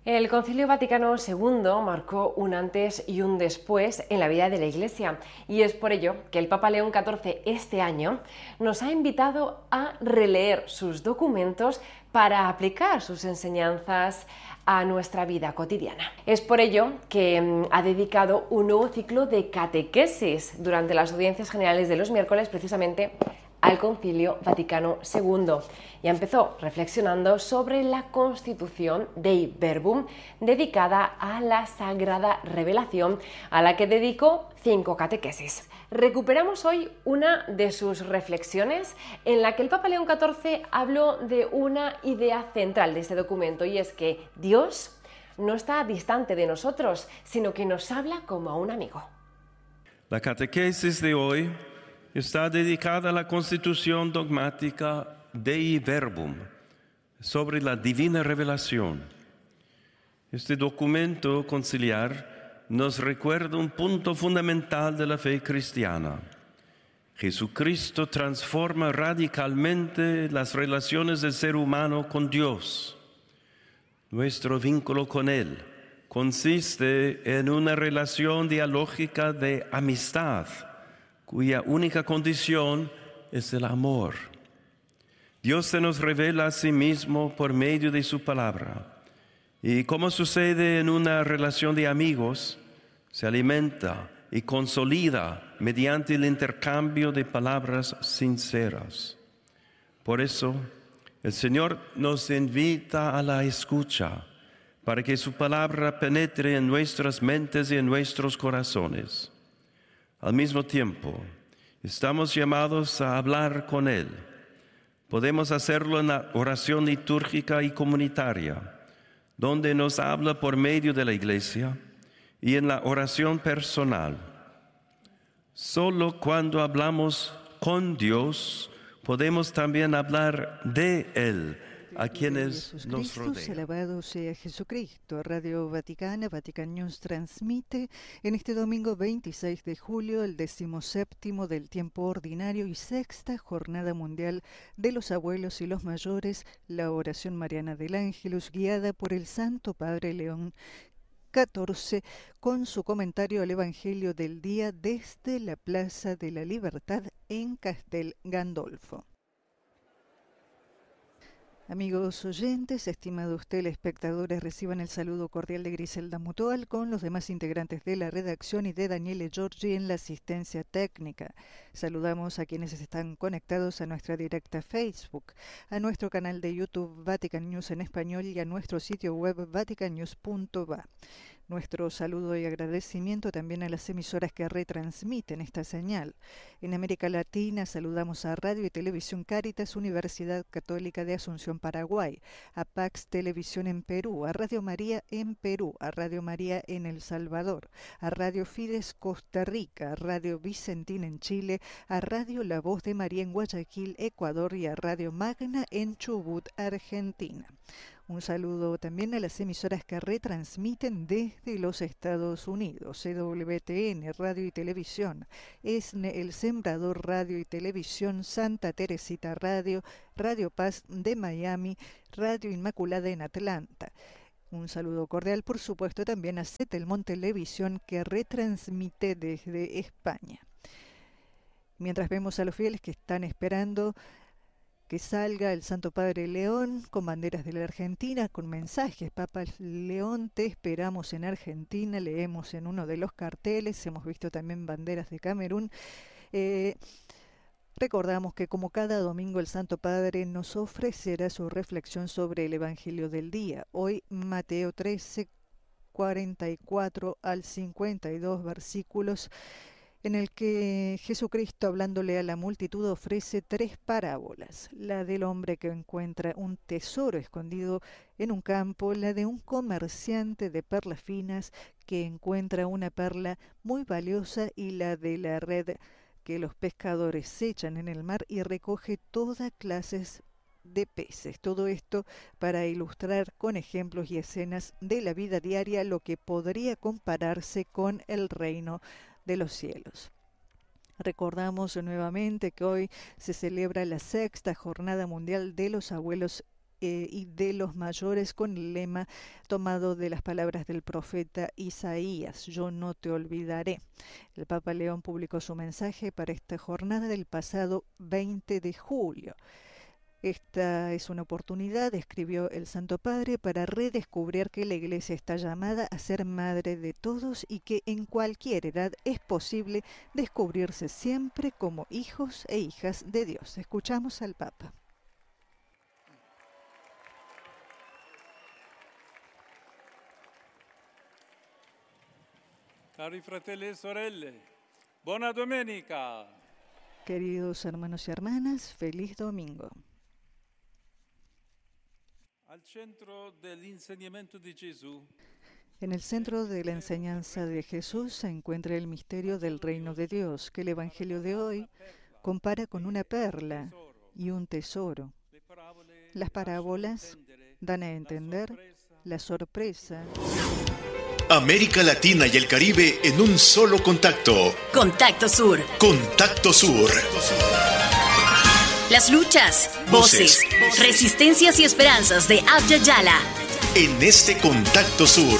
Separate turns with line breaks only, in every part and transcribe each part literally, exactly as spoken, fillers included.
El Concilio Vaticano segundo marcó un antes y un después en la vida de la Iglesia, y es por ello que el Papa León catorce este año nos ha invitado a releer sus documentos para aplicar sus enseñanzas a nuestra vida cotidiana. Es por ello que ha dedicado un nuevo ciclo de catequesis durante las audiencias generales de los miércoles precisamente al Concilio Vaticano segundo, y empezó reflexionando sobre la Constitución Dei Verbum dedicada a la Sagrada Revelación, a la que dedicó cinco catequesis. Recuperamos hoy una de sus reflexiones en la que el Papa León catorce habló de una idea central de este documento, y es que Dios no está distante de nosotros, sino que nos habla como a un amigo.
La catequesis de hoy está dedicada a la Constitución dogmática Dei Verbum, sobre la divina revelación. Este documento conciliar nos recuerda un punto fundamental de la fe cristiana. Jesucristo transforma radicalmente las relaciones del ser humano con Dios. Nuestro vínculo con Él consiste en una relación dialógica de amistad, cuya única condición es el amor. Dios se nos revela a sí mismo por medio de su palabra, y como sucede en una relación de amigos, se alimenta y consolida mediante el intercambio de palabras sinceras. Por eso, el Señor nos invita a la escucha, para que su palabra penetre en nuestras mentes y en nuestros corazones. Al mismo tiempo, estamos llamados a hablar con Él. Podemos hacerlo en la oración litúrgica y comunitaria, donde nos habla por medio de la Iglesia, y en la oración personal. Solo cuando hablamos con Dios, podemos también hablar de Él a quienes nos rodean.
Alabado sea Jesucristo. Radio Vaticana, Vatican News transmite en este domingo veintiséis de julio el decimoséptimo del tiempo ordinario y sexta jornada mundial de los abuelos y los mayores, la oración mariana del Ángelus, guiada por el Santo Padre León catorce, con su comentario al Evangelio del día desde la Plaza de la Libertad en Castel Gandolfo. Amigos oyentes, estimados telespectadores, reciban el saludo cordial de Griselda Mutual con los demás integrantes de la redacción y de Daniele Giorgi en la asistencia técnica. Saludamos a quienes están conectados a nuestra directa Facebook, a nuestro canal de YouTube Vatican News en español y a nuestro sitio web vatican news punto va. Nuestro saludo y agradecimiento también a las emisoras que retransmiten esta señal. En América Latina saludamos a Radio y Televisión Cáritas, Universidad Católica de Asunción, Paraguay, a Pax Televisión en Perú, a Radio María en Perú, a Radio María en El Salvador, a Radio Fides Costa Rica, a Radio Vicentín en Chile, a Radio La Voz de María en Guayaquil, Ecuador, y a Radio Magna en Chubut, Argentina. Un saludo también a las emisoras que retransmiten desde los Estados Unidos: C W T N, Radio y Televisión, E S N E, El Sembrador Radio y Televisión, Santa Teresita Radio, Radio Paz de Miami, Radio Inmaculada en Atlanta. Un saludo cordial, por supuesto, también a Setelmont Televisión, que retransmite desde España. Mientras vemos a los fieles que están esperando que salga el Santo Padre León con banderas de la Argentina, con mensajes: Papa León, te esperamos en Argentina. Leemos en uno de los carteles, hemos visto también banderas de Camerún. Eh, recordamos que como cada domingo el Santo Padre nos ofrecerá su reflexión sobre el Evangelio del día. Hoy Mateo trece, cuarenta y cuatro al cincuenta y dos versículos, en el que Jesucristo, hablándole a la multitud, ofrece tres parábolas: la del hombre que encuentra un tesoro escondido en un campo, la de un comerciante de perlas finas que encuentra una perla muy valiosa, y la de la red que los pescadores echan en el mar y recoge toda clases de peces. Todo esto para ilustrar con ejemplos y escenas de la vida diaria lo que podría compararse con el reino de los cielos. Recordamos nuevamente que hoy se celebra la sexta jornada mundial de los abuelos eh, y de los mayores, con el lema tomado de las palabras del profeta Isaías: yo no te olvidaré. El Papa León publicó su mensaje para esta jornada del pasado veinte de julio. Esta es una oportunidad, escribió el Santo Padre, para redescubrir que la Iglesia está llamada a ser madre de todos y que en cualquier edad es posible descubrirse siempre como hijos e hijas de Dios. Escuchamos al Papa.
Cari fratelli e sorelle, buona domenica.
Queridos hermanos y hermanas, feliz domingo.
Al centro del enseñamiento de Jesús.
En el centro de la enseñanza de Jesús se encuentra el misterio del reino de Dios, que el Evangelio de hoy compara con una perla y un tesoro. Las parábolas dan a entender la sorpresa.
América Latina y el Caribe en un solo contacto.
Contacto Sur.
Contacto Sur.
Las luchas, voces, voces, resistencias y esperanzas de Abya Yala.
En este Contacto Sur.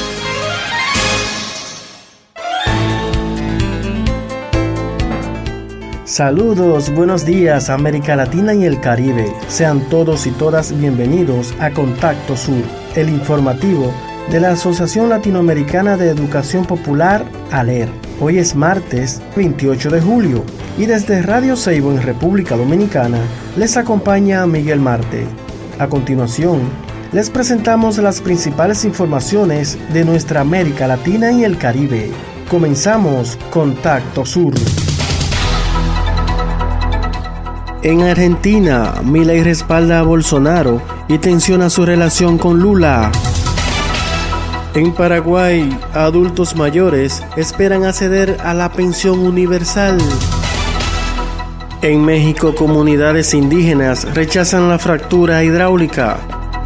Saludos, buenos días América Latina y el Caribe. Sean todos y todas bienvenidos a Contacto Sur, el informativo de la Asociación Latinoamericana de Educación Popular, ALER. Hoy es martes veintiocho de julio y desde Radio Seibo en República Dominicana les acompaña Miguel Marte. A continuación, les presentamos las principales informaciones de nuestra América Latina y el Caribe. Comenzamos Contacto Sur. En Argentina, Milei respalda a Bolsonaro y tensiona su relación con Lula. En Paraguay, adultos mayores esperan acceder a la pensión universal. En México, comunidades indígenas rechazan la fractura hidráulica.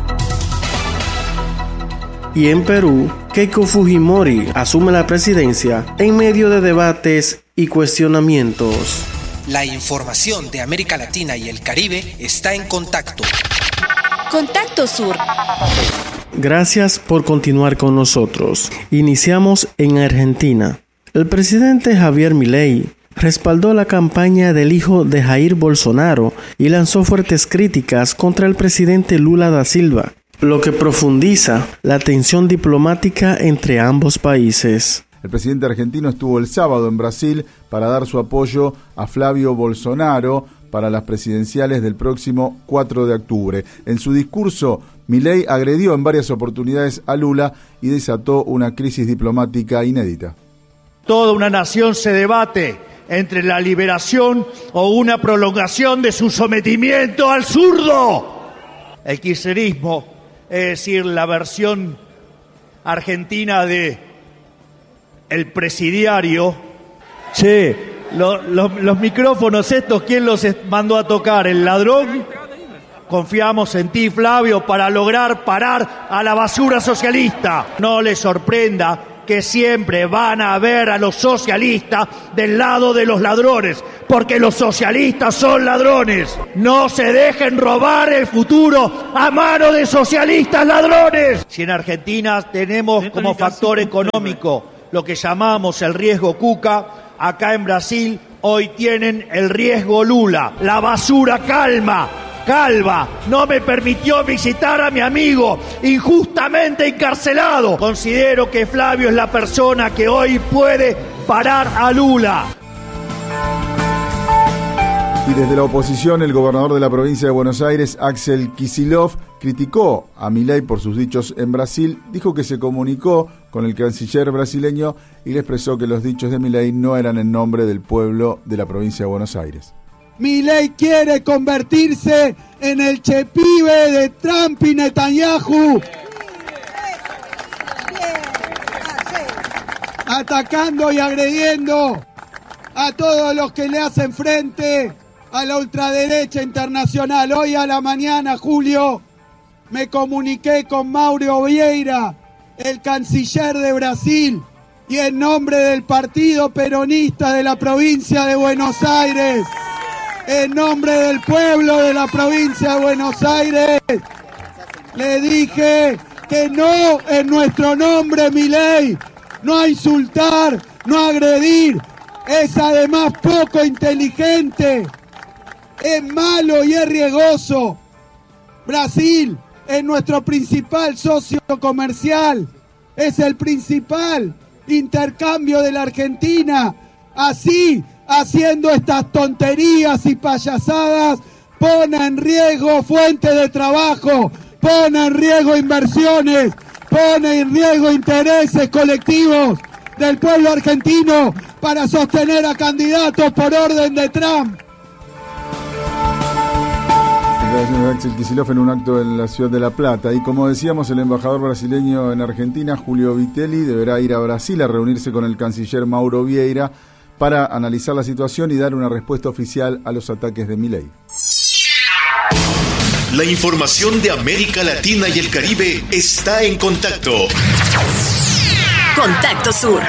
Y en Perú, Keiko Fujimori asume la presidencia en medio de debates y cuestionamientos.
La información de América Latina y el Caribe está en Contacto.
Contacto Sur.
Gracias por continuar con nosotros. Iniciamos en Argentina. El presidente Javier Milei respaldó la campaña del hijo de Jair Bolsonaro y lanzó fuertes críticas contra el presidente Lula da Silva, lo que profundiza la tensión diplomática entre ambos países.
El presidente argentino estuvo el sábado en Brasil para dar su apoyo a Flavio Bolsonaro para las presidenciales del próximo cuatro de octubre. En su discurso, Milei agredió en varias oportunidades a Lula y desató una crisis diplomática inédita.
Toda una nación se debate entre la liberación o una prolongación de su sometimiento al zurdo. El kirchnerismo, es decir, la versión argentina de el presidiario. Che, lo, lo, los micrófonos estos, ¿quién los mandó a tocar? ¿El ladrón? Confiamos en ti, Flavio, para lograr parar a la basura socialista. No les sorprenda que siempre van a ver a los socialistas del lado de los ladrones, porque los socialistas son ladrones. No se dejen robar el futuro a mano de socialistas ladrones. Si en Argentina tenemos como factor económico lo que llamamos el riesgo Cuca, acá en Brasil hoy tienen el riesgo Lula. La basura calma. Calva no me permitió visitar a mi amigo injustamente encarcelado. Considero que Flavio es la persona que hoy puede parar a Lula.
Y desde la oposición, el gobernador de la provincia de Buenos Aires, Axel Kicillof, criticó a Milei por sus dichos en Brasil, dijo que se comunicó con el canciller brasileño y le expresó que los dichos de Milei no eran en nombre del pueblo de la provincia de Buenos Aires.
Milei quiere convertirse en el chepibe de Trump y Netanyahu, atacando y agrediendo a todos los que le hacen frente a la ultraderecha internacional. Hoy a la mañana, Julio, me comuniqué con Mauro Vieira, el canciller de Brasil, y en nombre del Partido Peronista de la provincia de Buenos Aires, en nombre del pueblo de la provincia de Buenos Aires, Le dije que no en nuestro nombre, Milei. No a insultar, no a agredir. Es además poco inteligente. Es malo y es riesgoso. Brasil es nuestro principal socio comercial. Es el principal intercambio de la Argentina. Así, haciendo estas tonterías y payasadas, pone en riesgo fuentes de trabajo, pone en riesgo inversiones, pone en riesgo intereses colectivos del pueblo argentino para sostener a candidatos por orden de Trump.
Declaraciones de Axel Kicillof en un acto en la ciudad de La Plata. Y como decíamos, el embajador brasileño en Argentina, Julio Vitelli, deberá ir a Brasil a reunirse con el canciller Mauro Vieira para analizar la situación y dar una respuesta oficial a los ataques de Milei.
La información de América Latina y el Caribe está en Contacto.
Contacto Sur.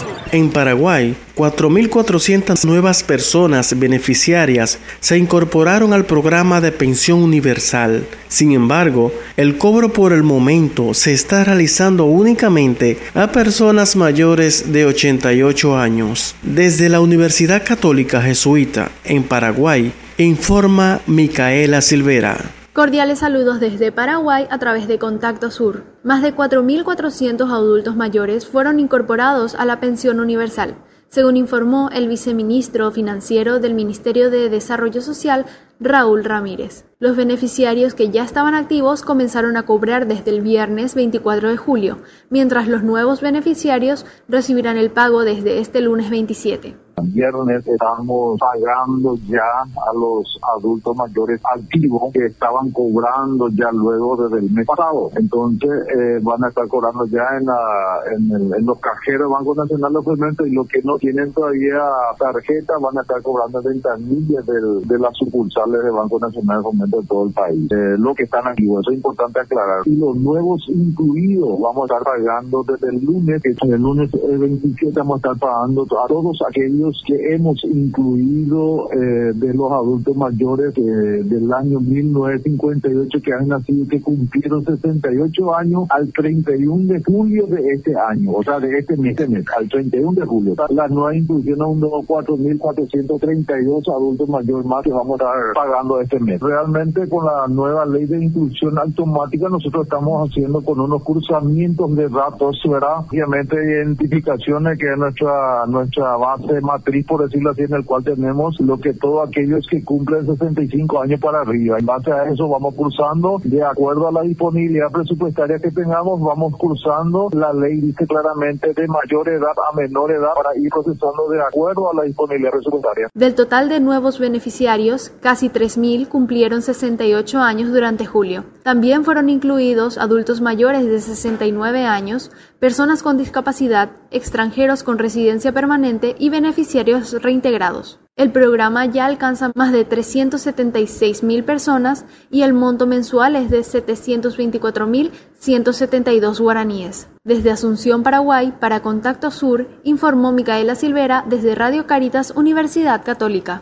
En Paraguay, cuatro mil cuatrocientas nuevas personas beneficiarias se incorporaron al programa de pensión universal. Sin embargo, el cobro por el momento se está realizando únicamente a personas mayores de ochenta y ocho años. Desde la Universidad Católica Jesuita en Paraguay, informa Micaela Silvera.
Cordiales saludos desde Paraguay a través de Contacto Sur. Más de cuatro mil cuatrocientos adultos mayores fueron incorporados a la pensión universal, según informó el viceministro financiero del Ministerio de Desarrollo Social, Raúl Ramírez. Los beneficiarios que ya estaban activos comenzaron a cobrar desde el viernes veinticuatro de julio, mientras los nuevos beneficiarios recibirán el pago desde este lunes veintisiete.
El viernes estamos pagando ya a los adultos mayores activos que estaban cobrando ya luego desde el mes pasado. Entonces eh, van a estar cobrando ya en, la, en, el, en los cajeros del Banco Nacional de Fomento, y los que no tienen todavía tarjeta van a estar cobrando ventanillas del, de las sucursales del Banco Nacional de Fomento de todo el país. Eh, lo que están activos, eso es importante aclarar. Y los nuevos incluidos vamos a estar pagando desde el lunes, que el lunes veintisiete vamos a estar pagando a todos aquellos que hemos incluido eh, de los adultos mayores eh, del año mil novecientos cincuenta y ocho que han nacido, que cumplieron sesenta y ocho años al treinta y uno de julio de este año, o sea, de este mes, este mes al treinta y uno de julio. La nueva inclusión a unos cuatro mil cuatrocientos treinta y dos adultos mayores más que vamos a estar pagando este mes. Realmente con la nueva ley de inclusión automática nosotros estamos haciendo con unos cruzamientos de datos, ¿verdad? Obviamente identificaciones, que es nuestra, nuestra base más matriz, por decirlo así, en el cual tenemos lo que todos aquellos que cumplen sesenta y cinco años para arriba. En base a eso vamos cursando, de acuerdo a la disponibilidad presupuestaria que tengamos, vamos cursando. La ley dice claramente de mayor edad a menor edad para ir procesando de acuerdo a la disponibilidad presupuestaria.
Del total de nuevos beneficiarios, casi tres mil cumplieron sesenta y ocho años durante julio. También fueron incluidos adultos mayores de sesenta y nueve años, personas con discapacidad, extranjeros con residencia permanente y beneficiarios reintegrados. El programa ya alcanza más de trescientos setenta y seis mil personas y el monto mensual es de setecientos veinticuatro mil ciento setenta y dos guaraníes. Desde Asunción, Paraguay, para Contacto Sur, informó Micaela Silvera desde Radio Caritas Universidad Católica.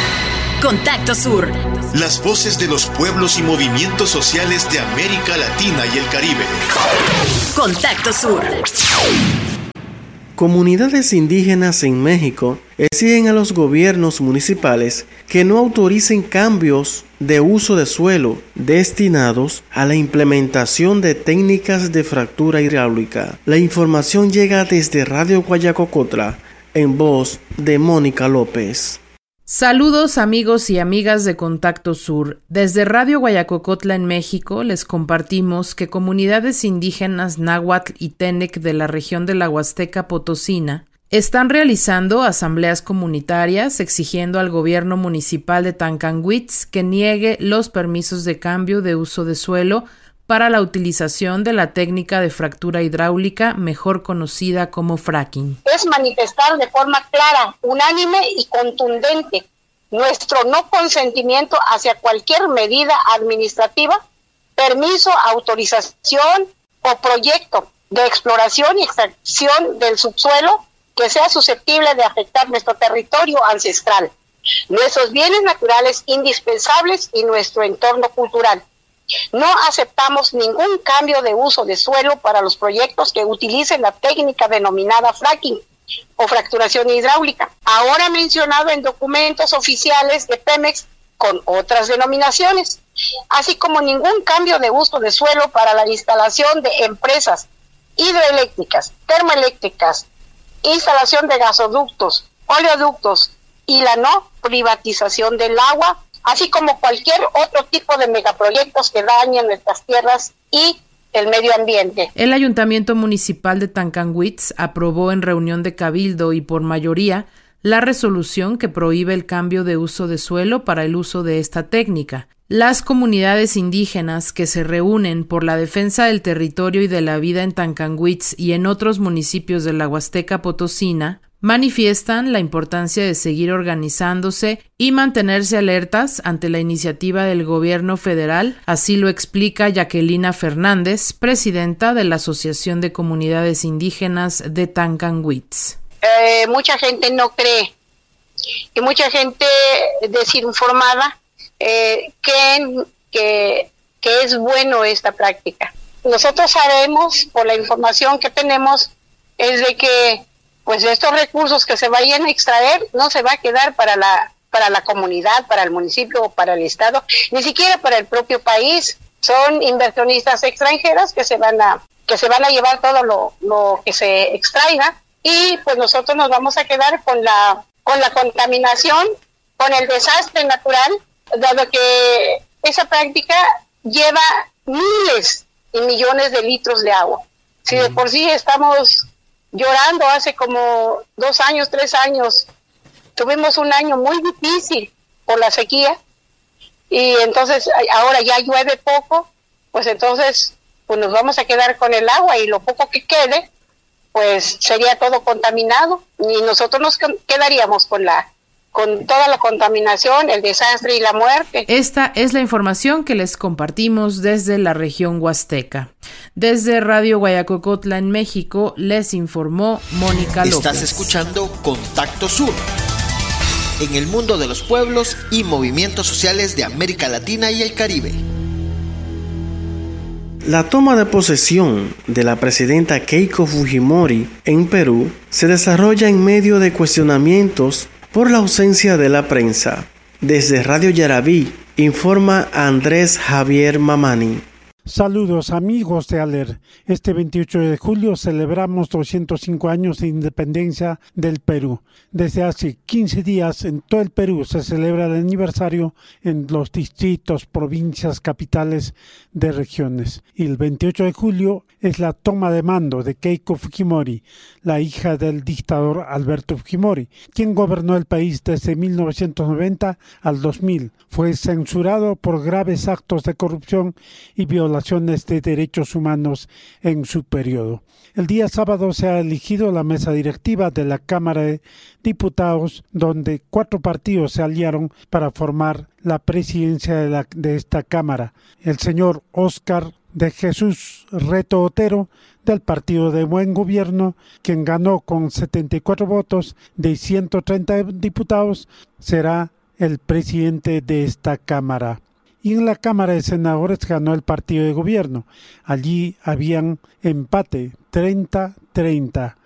Contacto Sur.
Las voces de los pueblos y movimientos sociales de América Latina y el Caribe.
Contacto Sur.
Comunidades indígenas en México exigen a los gobiernos municipales que no autoricen cambios de uso de suelo destinados a la implementación de técnicas de fractura hidráulica. La información llega desde Radio Guayacocotla, en voz de Mónica López.
Saludos amigos y amigas de Contacto Sur. Desde Radio Guayacocotla en México les compartimos que comunidades indígenas náhuatl y tenec de la región de la Huasteca Potosina están realizando asambleas comunitarias exigiendo al gobierno municipal de Tancanwitz que niegue los permisos de cambio de uso de suelo para la utilización de la técnica de fractura hidráulica, mejor conocida como fracking.
Es manifestar de forma clara, unánime y contundente nuestro no consentimiento hacia cualquier medida administrativa, permiso, autorización o proyecto de exploración y extracción del subsuelo que sea susceptible de afectar nuestro territorio ancestral, nuestros bienes naturales indispensables y nuestro entorno cultural. No aceptamos ningún cambio de uso de suelo para los proyectos que utilicen la técnica denominada fracking o fracturación hidráulica, ahora mencionado en documentos oficiales de Pemex con otras denominaciones, así como ningún cambio de uso de suelo para la instalación de empresas hidroeléctricas, termoeléctricas, instalación de gasoductos, oleoductos y la no privatización del agua, así como cualquier otro tipo de megaproyectos que dañen nuestras tierras y el medio ambiente.
El Ayuntamiento Municipal de Tancanwitz aprobó en reunión de cabildo y por mayoría la resolución que prohíbe el cambio de uso de suelo para el uso de esta técnica. Las comunidades indígenas que se reúnen por la defensa del territorio y de la vida en Tancanwitz y en otros municipios de la Huasteca Potosina manifiestan la importancia de seguir organizándose y mantenerse alertas ante la iniciativa del gobierno federal, así lo explica Jacquelina Fernández, presidenta de la Asociación de Comunidades Indígenas de Tancanwitz.
Eh, mucha gente no cree y mucha gente desinformada eh, creen que, que es bueno esta práctica. Nosotros sabemos, por la información que tenemos, es de que pues estos recursos que se vayan a extraer no se va a quedar para la para la comunidad, para el municipio o para el estado, ni siquiera para el propio país. Son inversionistas extranjeros que se van a que se van a llevar todo lo, lo que se extraiga y pues nosotros nos vamos a quedar con la con la contaminación, con el desastre natural, dado que esa práctica lleva miles y millones de litros de agua. Si de por sí estamos llorando hace como dos años, tres años, tuvimos un año muy difícil por la sequía y entonces ahora ya llueve poco, pues entonces pues nos vamos a quedar con el agua y lo poco que quede pues sería todo contaminado y nosotros nos quedaríamos con la con toda la contaminación, el desastre y la muerte.
Esta es la información que les compartimos desde la región huasteca. Desde Radio Guayacocotla en México les informó Mónica López.
Estás escuchando Contacto Sur. En el mundo de los pueblos y movimientos sociales de América Latina y el Caribe.
La toma de posesión de la presidenta Keiko Fujimori en Perú se desarrolla en medio de cuestionamientos por la ausencia de la prensa. Desde Radio Yarabí informa Andrés Javier Mamani.
Saludos amigos de ALER. Este veintiocho de julio celebramos doscientos cinco años de independencia del Perú. Desde hace quince días en todo el Perú se celebra el aniversario en los distritos, provincias, capitales de regiones. Y el veintiocho de julio es la toma de mando de Keiko Fujimori, la hija del dictador Alberto Fujimori, quien gobernó el país desde mil novecientos noventa al dos mil. Fue censurado por graves actos de corrupción y violaciones de derechos humanos en su periodo. El día sábado se ha elegido la mesa directiva de la Cámara de Diputados, donde cuatro partidos se aliaron para formar la presidencia de, la, de esta Cámara. El señor Óscar de Jesús Reto Otero, del Partido de Buen Gobierno, quien ganó con setenta y cuatro votos de ciento treinta diputados, será el presidente de esta Cámara. Y en la Cámara de Senadores ganó el Partido de Gobierno. Allí habían empate, treinta a treinta.